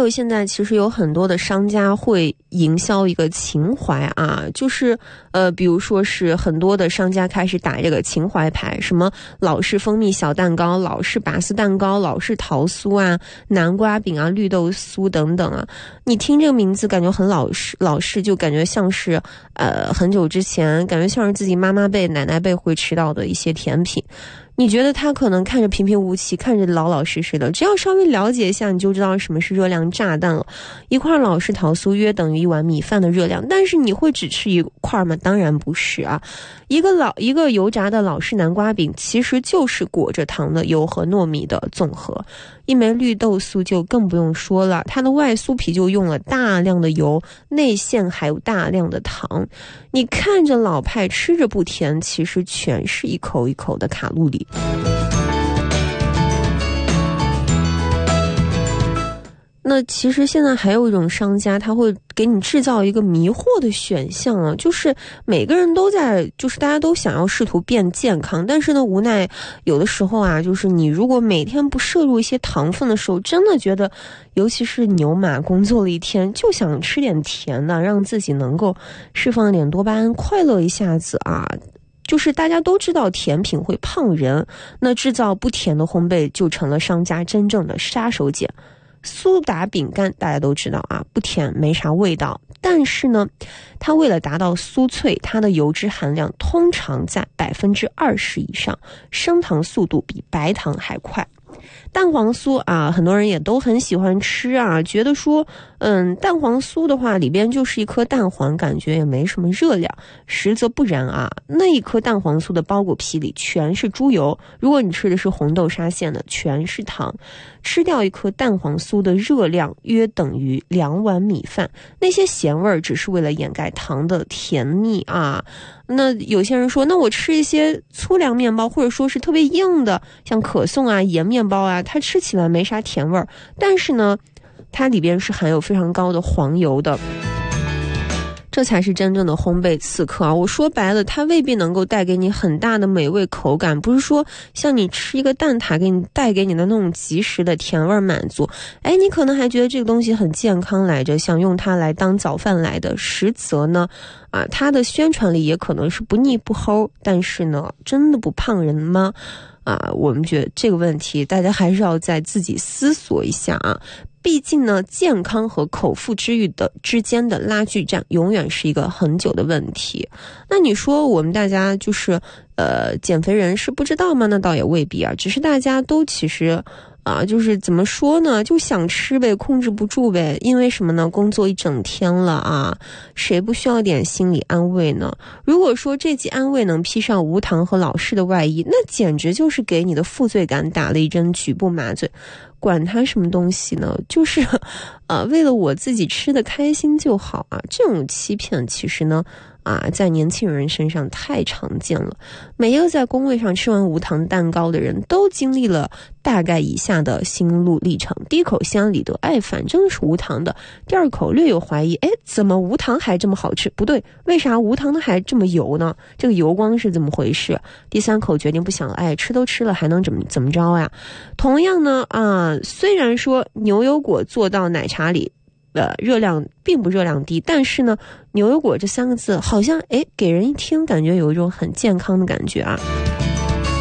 有现在其实有很多的商家会营销一个情怀啊，就是比如说是很多的商家开始打这个情怀牌，什么老式蜂蜜小蛋糕、老式拔丝蛋糕、老式桃酥啊、南瓜饼啊、绿豆酥等等啊。你听这个名字感觉很老式，就感觉像是很久之前，感觉像是自己妈妈辈、奶奶辈会吃到的一些甜品。你觉得它可能看着平平无奇，看着老老实实的，只要稍微了解一下，你就知道什么是热量炸弹了。一块老式桃酥约等于1碗米饭的热量，但是你会只吃一块吗？当然不是啊。一个油炸的老式南瓜饼，其实就是裹着糖的油和糯米的总和。一枚绿豆酥就更不用说了，它的外酥皮就用了大量的油，内馅还有大量的糖。你看着老派，吃着不甜，其实全是一口一口的卡路里。那其实现在还有一种商家，他会给你制造一个迷惑的选项啊，就是每个人都在，就是大家都想要试图变健康，但是呢，无奈有的时候啊，就是你如果每天不摄入一些糖分的时候，真的觉得，尤其是牛马工作了一天，就想吃点甜的，让自己能够释放一点多巴胺，快乐一下子啊。就是大家都知道甜品会胖人，那制造不甜的烘焙就成了商家真正的杀手锏。苏打饼干大家都知道啊，不甜没啥味道，但是呢，它为了达到酥脆，它的油脂含量通常在20%以上，升糖速度比白糖还快。蛋黄酥啊，很多人也都很喜欢吃啊，觉得说蛋黄酥的话里边就是一颗蛋黄，感觉也没什么热量，实则不然啊，那一颗蛋黄酥的包裹皮里全是猪油，如果你吃的是红豆沙馅的，全是糖。吃掉一颗蛋黄酥的热量约等于2碗米饭，那些咸味儿只是为了掩盖糖的甜腻啊。那有些人说，那我吃一些粗粮面包，或者说是特别硬的，像可颂啊、盐面包啊，它吃起来没啥甜味儿，但是呢，它里边是含有非常高的黄油的。这才是真正的烘焙刺客啊！我说白了，它未必能够带给你很大的美味口感，不是说像你吃一个蛋挞给你带给你的那种及时的甜味满足。哎，你可能还觉得这个东西很健康来着，想用它来当早饭来的，实则呢，它的宣传里也可能是不腻不齁，但是呢，真的不胖人吗？我们觉得这个问题大家还是要再自己思索一下啊。毕竟呢，健康和口腹之欲之间的拉锯战永远是一个很久的问题。那你说我们大家就是减肥人是不知道吗？那倒也未必啊，只是大家都其实就是怎么说呢，就想吃呗，控制不住呗。因为什么呢？工作一整天了啊，谁不需要点心理安慰呢？如果说这剂安慰能披上无糖和老式的外衣，那简直就是给你的负罪感打了一针局部麻醉。管它什么东西呢，就是为了我自己吃的开心就好啊。这种欺骗其实呢在年轻人身上太常见了。每一个在工位上吃完无糖蛋糕的人都经历了大概以下的心路历程：第一口心安理得，反正是无糖的；第二口略有怀疑，怎么无糖还这么好吃？不对，为啥无糖的还这么油呢？这个油光是怎么回事？第三口决定不想了，吃都吃了还能怎么着呀？同样呢虽然说牛油果做到奶茶里热量并不热量低，但是呢，牛油果这3个字好像给人一听感觉有一种很健康的感觉啊。